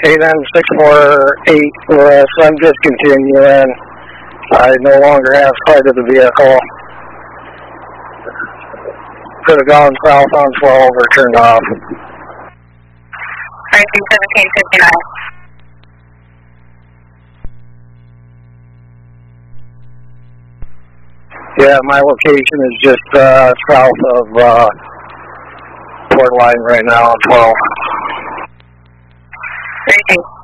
648 West, I'm discontinuing. I no longer have sight of the vehicle. Could have gone south on 12 or turned off. 1759. Yeah, my location is just south of Port Line right now on 12. Thank you.